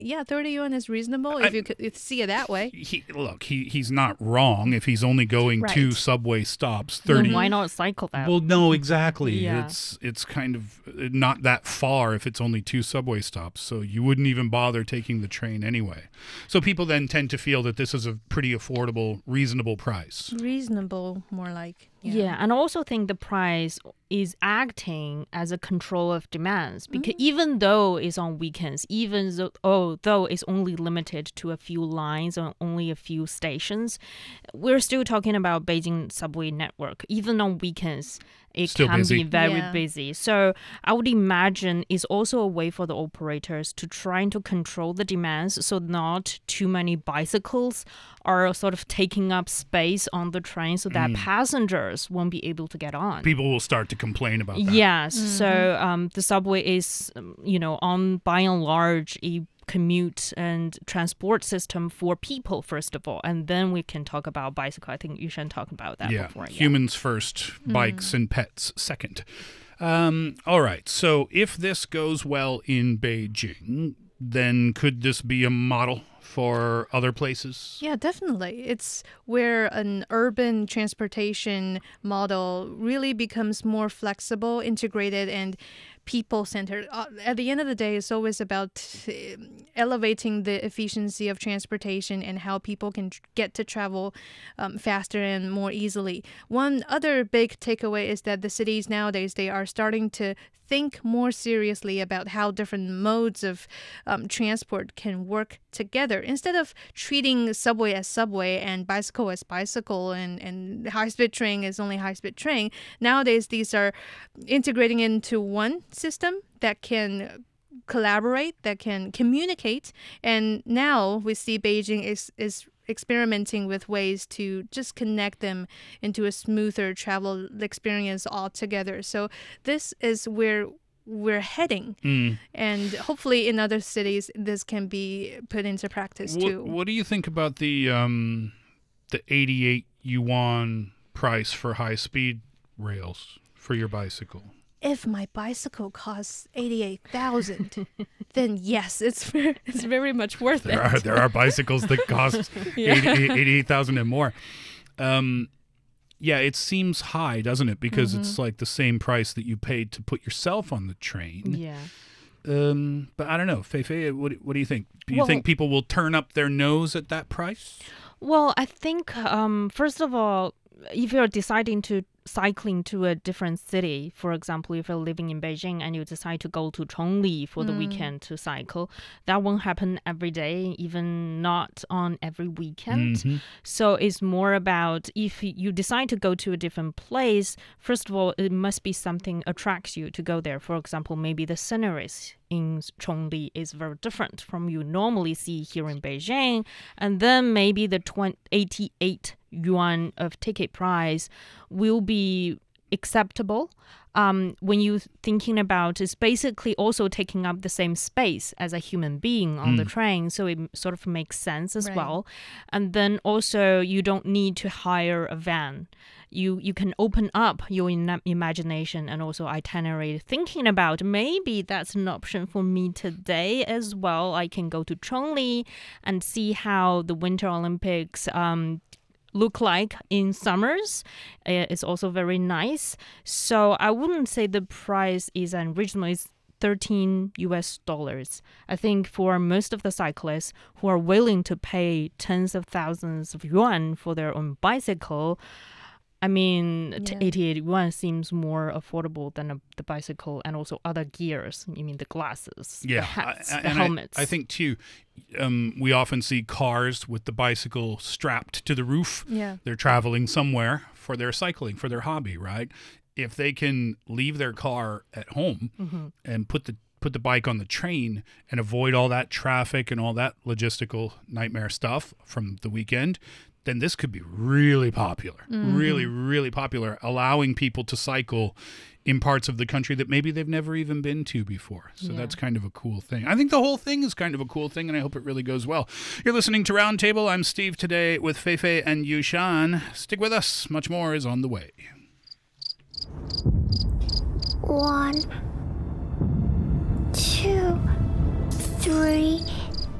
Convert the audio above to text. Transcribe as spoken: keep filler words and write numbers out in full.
Yeah, thirty yuan is reasonable if I, you could see it that way. He, look, he he's not wrong if he's only going right. two subway stops. thirty Then why not cycle that? Well, no, exactly. Yeah. It's it's kind of not that far if it's only two subway stops. So you wouldn't even bother taking the train anyway. So people then tend to feel that this is a pretty affordable, reasonable price. Reasonable, more like. Yeah, yeah and I also think the price is acting as a control of demands because mm. even though it's on weekends, even though, oh, though it's only limited to a few lines or only a few stations, we're still talking about Beijing subway network. Even on weekends, it Still can busy. be very yeah. busy. So I would imagine it's also a way for the operators to try to control the demands so not too many bicycles are sort of taking up space on the train so that mm. passengers won't be able to get on. People will start to complain about that. Yes. Mm-hmm. So um, the subway is, you know, on by and large, a commute and transport system for people, first of all. And then we can talk about bicycle. I think you should talk about that yeah. before. Yeah. Humans first, bikes mm. and pets second. Um, all right. So if this goes well in Beijing, then could this be a model for other places? Yeah, definitely. It's where an urban transportation model really becomes more flexible, integrated, and people-centered. Uh, at the end of the day, it's always about uh, elevating the efficiency of transportation and how people can tr- get to travel um, faster and more easily. One other big takeaway is that the cities nowadays, they are starting to think more seriously about how different modes of um, transport can work together. Instead of treating subway as subway and bicycle as bicycle and, and high-speed train as only high-speed train, nowadays these are integrating into one system that can collaborate, that can communicate. And now we see Beijing is, is experimenting with ways to just connect them into a smoother travel experience altogether. So this is where we're heading. Mm. And hopefully in other cities, this can be put into practice what, too. What do you think about the um, the eighty-eight yuan price for high-speed rails for your bicycle? If my bicycle costs eighty-eight thousand, then yes, it's very, it's very much worth there it. Are, there are bicycles that cost yeah. eighty-eight thousand and more. Um, yeah, it seems high, doesn't it? Because mm-hmm. it's like the same price that you paid to put yourself on the train. Yeah. Um, but I don't know, Fei Fei, what, what do you think? Do you well, think people will turn up their nose at that price? Well, I think, um, first of all, if you're deciding to cycling to a different city, for example, if you're living in Beijing and you decide to go to Chongli for the mm. weekend to cycle, that won't happen every day, even not on every weekend. Mm-hmm. So it's more about if you decide to go to a different place, first of all, it must be something attracts you to go there. For example, maybe the sceneries in Chongli is very different from you normally see here in Beijing. And then maybe the eighty-eight yuan of ticket price will be acceptable. Um, when you're thinking about it's basically also taking up the same space as a human being on mm. the train, so it sort of makes sense as right. well. And then also you don't need to hire a van. You you can open up your in- imagination and also itinerary, thinking about maybe that's an option for me today as well. I can go to Chongli and see how the Winter Olympics um, look like in summers. It's also very nice. So I wouldn't say the price is unreasonable. It's thirteen U S dollars. I think for most of the cyclists who are willing to pay tens of thousands of yuan for their own bicycle, I mean, yeah. eighty-eight yuan seems more affordable than a, the bicycle and also other gears. You mean the glasses, yeah. the hats, I, the helmets. I, I think, too, um, we often see cars with the bicycle strapped to the roof. Yeah. They're traveling somewhere for their cycling, for their hobby, right? If they can leave their car at home mm-hmm. and put the put the bike on the train and avoid all that traffic and all that logistical nightmare stuff from the weekend, then this could be really popular, mm-hmm. really, really popular, allowing people to cycle in parts of the country that maybe they've never even been to before. So yeah. that's kind of a cool thing. I think the whole thing is kind of a cool thing, and I hope it really goes well. You're listening to Roundtable. I'm Steve today with Fei Fei and Yushan. Stick with us. Much more is on the way. One, two, three,